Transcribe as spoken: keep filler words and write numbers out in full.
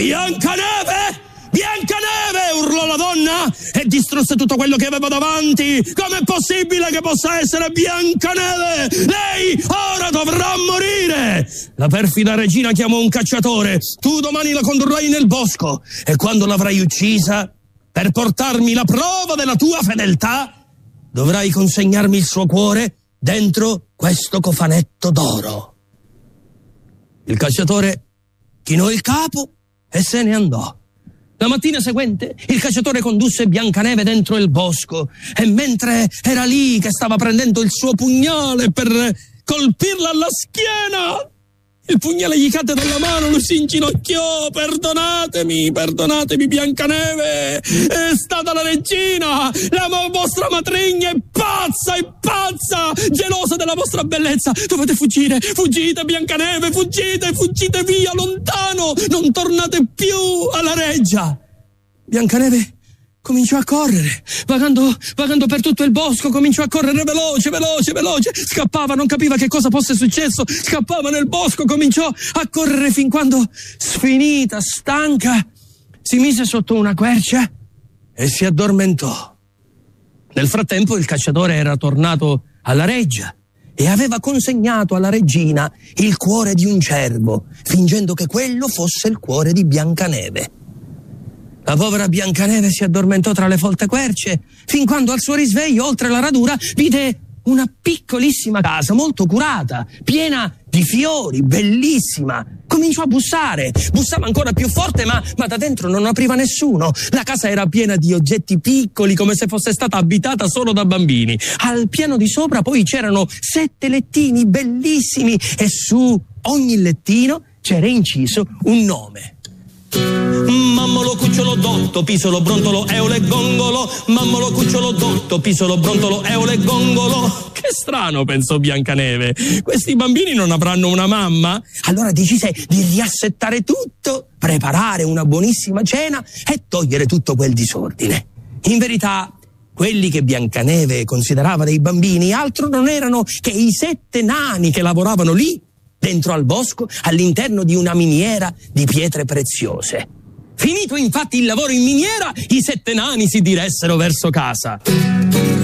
Biancaneve! Biancaneve! Urlò la donna e distrusse tutto quello che aveva davanti. Com'è possibile che possa essere Biancaneve? Lei ora dovrà morire! La perfida regina chiamò un cacciatore. Tu domani la condurrai nel bosco e quando l'avrai uccisa, per portarmi la prova della tua fedeltà, dovrai consegnarmi il suo cuore dentro questo cofanetto d'oro. Il cacciatore chinò il capo e se ne andò. La mattina seguente il cacciatore condusse Biancaneve dentro il bosco e mentre era lì che stava prendendo il suo pugnale per colpirla alla schiena, il pugnale gli cadde dalla mano, lui si inginocchiò. Perdonatemi, perdonatemi Biancaneve, è stata la regina, la vostra matrigna è pazza, è pazza, gelosa della vostra bellezza. Dovete fuggire, fuggite Biancaneve, fuggite, fuggite via, lontano, non tornate più alla reggia. Biancaneve cominciò a correre, vagando, vagando per tutto il bosco, cominciò a correre veloce, veloce, veloce, scappava, non capiva che cosa fosse successo, scappava nel bosco, cominciò a correre fin quando, sfinita, stanca, si mise sotto una quercia e si addormentò. Nel frattempo il cacciatore era tornato alla reggia e aveva consegnato alla regina il cuore di un cervo, fingendo che quello fosse il cuore di Biancaneve. La povera Biancaneve si addormentò tra le folte querce, fin quando al suo risveglio, oltre la radura, vide una piccolissima casa molto curata, piena di fiori, bellissima. Cominciò a bussare, bussava ancora più forte, ma, ma da dentro non apriva nessuno. La casa era piena di oggetti piccoli, come se fosse stata abitata solo da bambini. Al piano di sopra poi c'erano sette lettini bellissimi e su ogni lettino c'era inciso un nome. Mammolo cucciolo dotto, pisolo brontolo eole gongolo. Mammolo cucciolo dotto, pisolo brontolo eole gongolo. Che strano, pensò Biancaneve. Questi bambini non avranno una mamma? Allora decise di riassettare tutto, preparare una buonissima cena e togliere tutto quel disordine. In verità, quelli che Biancaneve considerava dei bambini altro non erano che i sette nani che lavoravano lì, dentro al bosco, all'interno di una miniera di pietre preziose. Finito infatti il lavoro in miniera, i sette nani si diressero verso casa.